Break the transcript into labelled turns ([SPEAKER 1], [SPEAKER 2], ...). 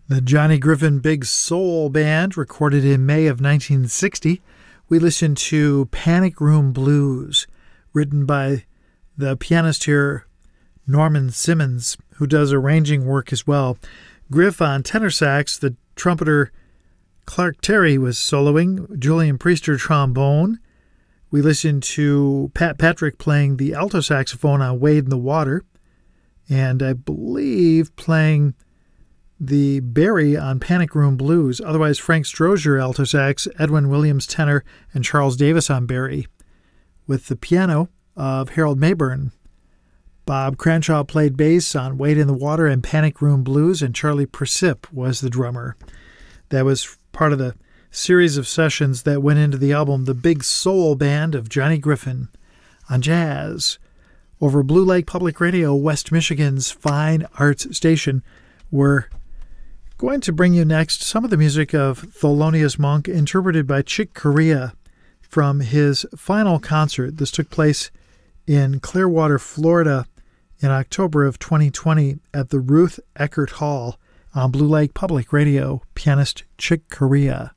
[SPEAKER 1] The Johnny Griffin Big Soul Band, recorded in May of 1960. We listened to Panic Room Blues, written by the pianist here, Norman Simmons, who does arranging work as well. Griff on tenor sax, the trumpeter Clark Terry was soloing, Julian Priester trombone. We listened to Pat Patrick playing the alto saxophone on Wade in the Water, and I believe playing the Barry on Panic Room Blues, otherwise Frank Strozier alto sax, Edwin Williams tenor, and Charles Davis on Barry, with the piano of Harold Mayburn. Bob Cranshaw played bass on Wade in the Water and Panic Room Blues, and Charlie Persip was the drummer. That was part of the series of sessions that went into the album The Big Soul Band of Johnny Griffin on Jazz, over Blue Lake Public Radio, West Michigan's fine arts station. We're going to bring you next some of the music of Thelonious Monk, interpreted by Chick Corea from his final concert. This took place in Clearwater, Florida in October of 2020 at the Ruth Eckert Hall on Blue Lake Public Radio. Pianist Chick Corea.